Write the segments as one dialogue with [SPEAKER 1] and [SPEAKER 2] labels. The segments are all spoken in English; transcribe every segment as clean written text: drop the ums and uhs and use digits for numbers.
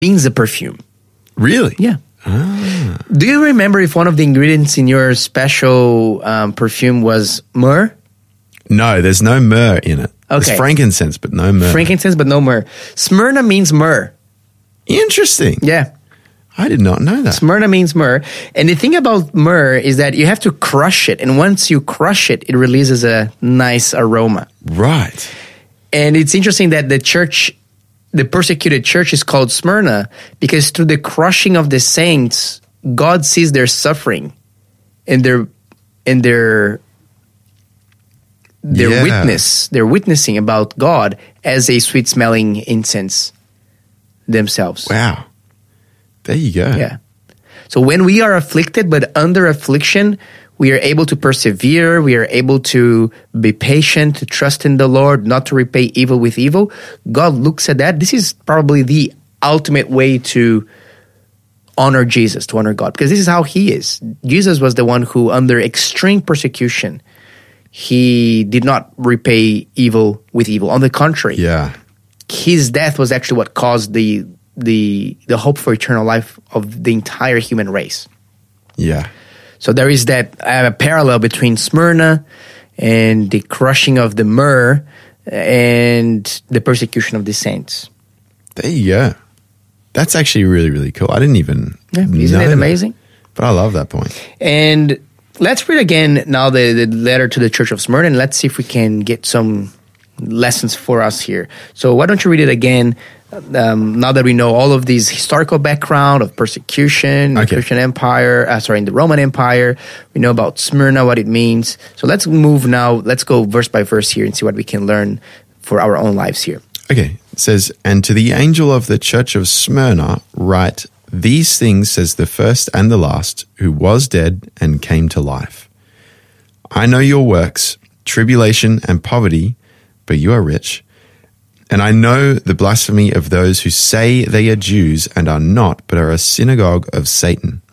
[SPEAKER 1] means a perfume.
[SPEAKER 2] Really?
[SPEAKER 1] Yeah.
[SPEAKER 2] Ah.
[SPEAKER 1] Do you remember if one of the ingredients in your special perfume was myrrh?
[SPEAKER 2] No, there's no myrrh in it.
[SPEAKER 1] Okay.
[SPEAKER 2] There's frankincense, but no myrrh.
[SPEAKER 1] Frankincense, but no myrrh. Smyrna means myrrh.
[SPEAKER 2] Interesting.
[SPEAKER 1] Yeah.
[SPEAKER 2] I did not know that.
[SPEAKER 1] Smyrna means myrrh. And the thing about myrrh is that you have to crush it. And once you crush it, it releases a nice aroma.
[SPEAKER 2] Right.
[SPEAKER 1] And it's interesting that the persecuted church is called Smyrna because through the crushing of the saints, God sees their suffering and their
[SPEAKER 2] Yeah.
[SPEAKER 1] witness. They're witnessing about God as a sweet-smelling incense themselves.
[SPEAKER 2] Wow. There you go.
[SPEAKER 1] Yeah. So when we are afflicted, but under affliction, we are able to persevere. We are able to be patient, to trust in the Lord, not to repay evil with evil. God looks at that. This is probably the ultimate way to honor Jesus, to honor God, because this is how he is. Jesus was the one who, under extreme persecution, he did not repay evil with evil. On the contrary,
[SPEAKER 2] Yeah.
[SPEAKER 1] his death was actually what caused the hope for eternal life of the entire human race.
[SPEAKER 2] Yeah.
[SPEAKER 1] So there is that parallel between Smyrna and the crushing of the myrrh and the persecution of the saints.
[SPEAKER 2] There you go. That's actually really, really cool. I didn't even
[SPEAKER 1] Isn't
[SPEAKER 2] know
[SPEAKER 1] it
[SPEAKER 2] that.
[SPEAKER 1] amazing?
[SPEAKER 2] But I love that point.
[SPEAKER 1] And let's read again now the letter to the Church of Smyrna, and let's see if we can get some lessons for us here. So why don't you read it again? Now that we know all of these historical background of persecution, the Christian Empire, in the Roman Empire, we know about Smyrna, what it means. So let's move now. Let's go verse by verse here and see what we can learn for our own lives here.
[SPEAKER 2] Okay. It says, "And to the angel of the church of Smyrna write, these things says the first and the last, who was dead and came to life. I know your works, tribulation and poverty, but you are rich. And I know the blasphemy of those who say they are Jews and are not, but are a synagogue of Satan.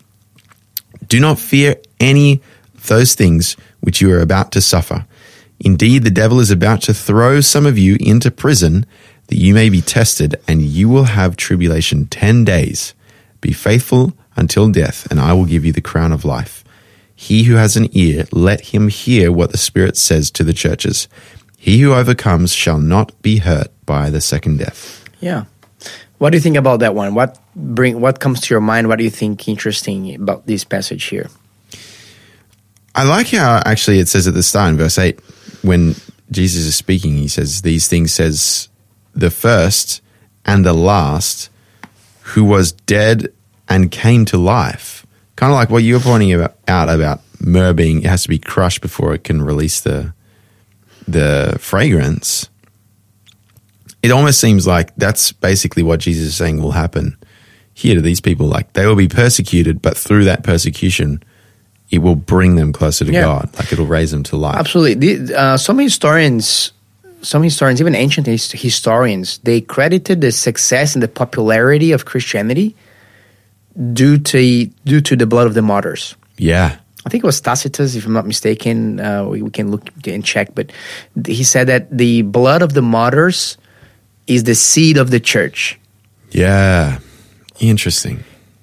[SPEAKER 2] Do not fear any of those things which you are about to suffer. Indeed, the devil is about to throw some of you into prison, that you may be tested, and you will have tribulation 10 days. Be faithful until death, and I will give you the crown of life. He who has an ear, let him hear what the Spirit says to the churches. He who overcomes shall not be hurt by the second death."
[SPEAKER 1] Yeah. What do you think about that one? What comes to your mind? What do you think interesting about this passage here?
[SPEAKER 2] I like how actually it says at the start in verse 8, when Jesus is speaking, he says, these things says the first and the last, who was dead and came to life. Kind of like what you were pointing out about myrrh being, it has to be crushed before it can release the fragrance. It almost seems like that's basically what Jesus is saying will happen here to these people. Like, they will be persecuted, but through that persecution, it will bring them closer to God. Like, it'll raise them to life.
[SPEAKER 1] Absolutely. Some historians, even ancient historians, they credited the success and the popularity of Christianity due to the blood of the martyrs.
[SPEAKER 2] Yeah.
[SPEAKER 1] I think it was Tacitus, if I'm not mistaken. We can look and check, but he said that the blood of the martyrs is the seed of the church.
[SPEAKER 2] Yeah. Interesting.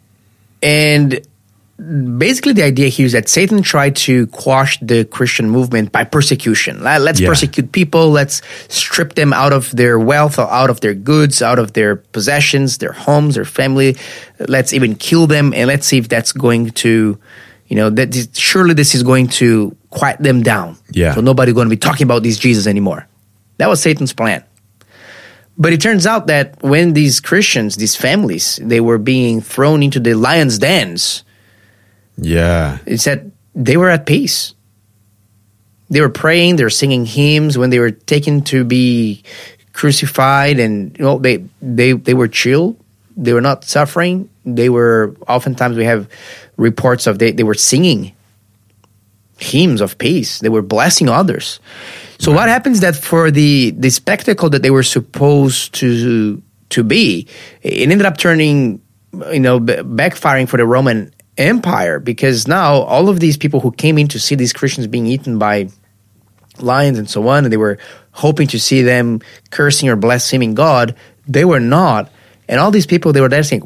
[SPEAKER 1] And basically the idea here is that Satan tried to quash the Christian movement by persecution. Let's persecute people. Let's strip them out of their wealth, out of their goods, out of their possessions, their homes, their family. Let's even kill them, and let's see if that's going to, surely this is going to quiet them down.
[SPEAKER 2] Yeah.
[SPEAKER 1] So nobody's going to be talking about this Jesus anymore. That was Satan's plan. But it turns out that when these Christians, these families, they were being thrown into the lion's dens,
[SPEAKER 2] Yeah.
[SPEAKER 1] it said they were at peace. They were praying, they were singing hymns when they were taken to be crucified, and they were chill. They were not suffering. They were, oftentimes we have reports of they were singing hymns of peace. They were blessing others. So what happens that for the spectacle that they were supposed to be, it ended up turning, backfiring for the Roman Empire, because now all of these people who came in to see these Christians being eaten by lions and so on, and they were hoping to see them cursing or blaspheming God, they were not. And all these people, they were there saying,